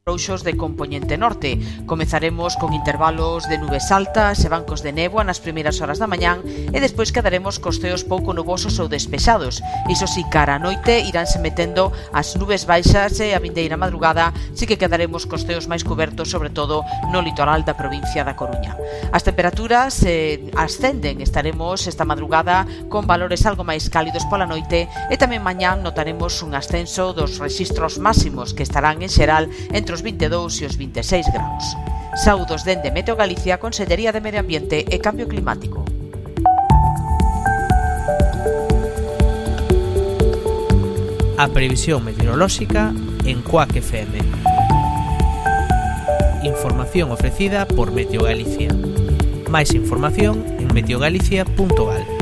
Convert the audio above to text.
frouxos de compoñente norte. Comezaremos con intervalos de nubes altas e bancos de néboa nas primeiras horas da mañán e despois quedaremos cos ceos pouco nubosos ou despexados. Iso si, cara a noite iránse metendo as nubes baixas e a vindeira madrugada si que quedaremos cos ceos máis cobertos, sobre todo no litoral da provincia da Coruña. As temperaturas ascenden, estaremos esta madrugada con valores algo máis cálidos pola noite e tamén mañán notaremos un ascenso dos rexistros máximos que estarán en xeral entre os 22 e os 26 graus. Saúdos dende Meteo Galicia, Consellería de Medio Ambiente e Cambio Climático. A previsión meteorolóxica en Cuac FM. Información ofrecida por Meteo Galicia. Máis información en meteogalicia.gal.